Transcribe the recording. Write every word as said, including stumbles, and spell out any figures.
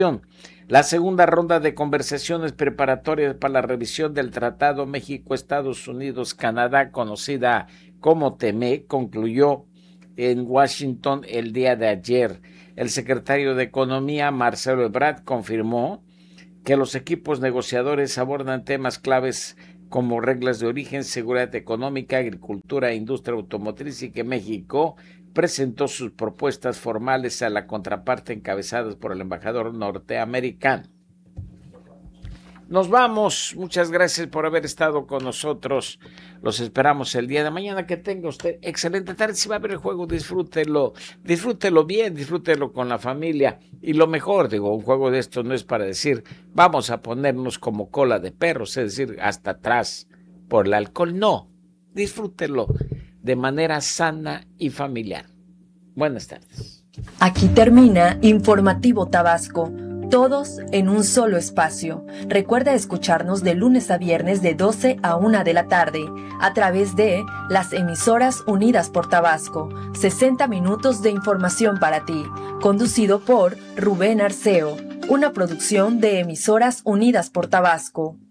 La segunda ronda de conversaciones preparatorias para la revisión del Tratado México-Estados Unidos-Canadá, conocida como T M E, concluyó en Washington el día de ayer. El secretario de Economía, Marcelo Ebrard, confirmó que los equipos negociadores abordan temas claves como reglas de origen, seguridad económica, agricultura e industria automotriz, y que México presentó sus propuestas formales a la contraparte encabezadas por el embajador norteamericano. Nos vamos. Muchas gracias por haber estado con nosotros. Los esperamos el día de mañana. Que tenga usted excelente tarde. Si va a ver el juego, disfrútelo. Disfrútelo bien, disfrútelo con la familia. Y lo mejor, digo, un juego de estos no es para decir, vamos a ponernos como cola de perros, es decir, hasta atrás por el alcohol. No, disfrútelo de manera sana y familiar. Buenas tardes. Aquí termina Informativo Tabasco. Todos en un solo espacio. Recuerda escucharnos de lunes a viernes de doce a una de la tarde a través de las emisoras Unidas por Tabasco. sesenta minutos de información para ti. Conducido por Rubén Arceo. Una producción de Emisoras Unidas por Tabasco.